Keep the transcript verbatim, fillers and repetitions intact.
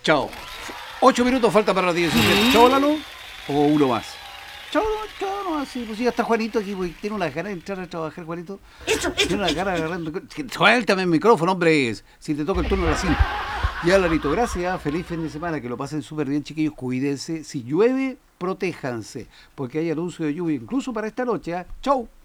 Chao. Ocho minutos falta para las diecisiete. Chao, Lalo. O uno más. Chao, chao, no, así, pues ya está Juanito aquí, pues, tiene una ganas de entrar a trabajar, Juanito. Eso, eso. Tiene una ganas de agarrar el micrófono. Suéltame el micrófono, hombre, si te toca el turno a las cinco. Ya, Larito, gracias, feliz fin de semana, que lo pasen súper bien, chiquillos, cuídense. Si llueve, protéjanse, porque hay anuncio de lluvia incluso para esta noche. ¿eh? Chau.